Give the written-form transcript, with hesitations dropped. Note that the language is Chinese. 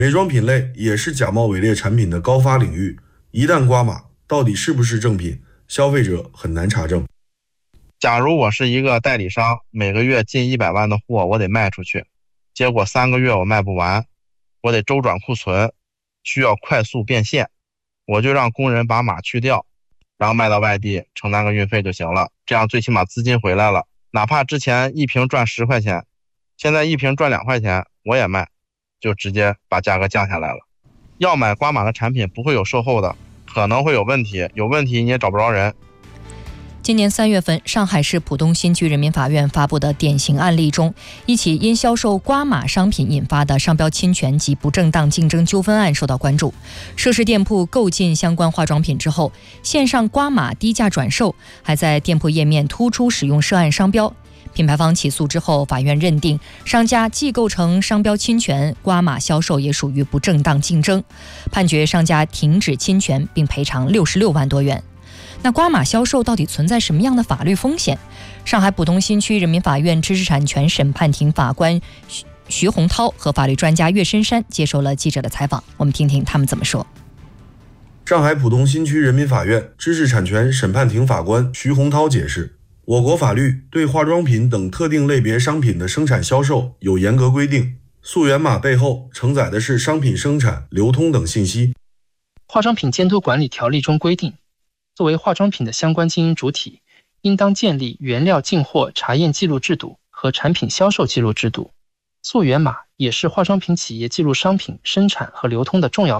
美妆品类也是假冒伪劣产品的高发领域，一旦挂码，到底是不是正品，消费者很难查证。 假如我是一个代理商，每个月近100万的货我得卖出去，结果3个月我卖不完，我得周转库存，需要快速变现，我就让工人把码去掉，然后卖到外地承担个运费就行了，这样最起码资金回来了，哪怕之前一瓶赚10块钱，现在一瓶赚2块钱我也卖，就直接把价格降下来了。要买挂码的产品不会有售后的，可能会有问题，有问题你也找不着人。 今年3月份，上海市浦东新区人民法院发布的典型案例中，一起因销售挂码商品引发的商标侵权及不正当竞争纠纷案受到关注。涉事店铺购进相关化妆品之后，线上挂码低价转售，还在店铺页面突出使用涉案商标。品牌方起诉之后，法院认定商家既构成商标侵权，挂码销售也属于不正当竞争，判决商家停止侵权并赔偿66万多元。那挂码销售到底存在什么样的法律风险？上海浦东新区人民法院知识产权审判庭法官徐洪涛和法律专家岳深山接受了记者的采访，我们听听他们怎么说。 上海浦东新区人民法院知识产权审判庭法官徐洪涛解释，我国法律对化妆品等特定类别商品的生产销售有严格规定，溯源码背后承载的是商品生产、流通等信息。 化妆品监督管理条例中规定，作为化妆品的相关经营主体，应当建立原料进货查验记录制度和产品销售记录制度。溯源码也是化妆品企业记录商品生产和流通的重要